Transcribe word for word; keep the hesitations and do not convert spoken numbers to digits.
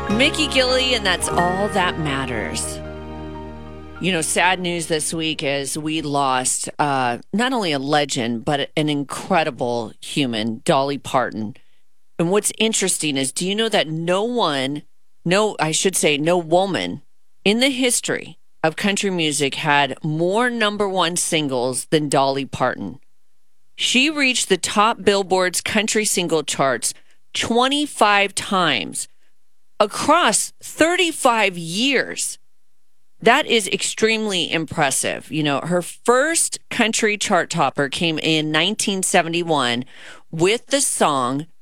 Mickey Gilley, and that's all that matters. You know, sad news this week is we lost uh, not only a legend, but an incredible human, Dolly Parton. And what's interesting is, do you know that no one, no, I should say, no woman in the history of country music had more number one singles than Dolly Parton? She reached the top Billboard's country single charts twenty-five times across thirty-five years. That is extremely impressive. You know, her first country chart topper came in nineteen seventy-one with the song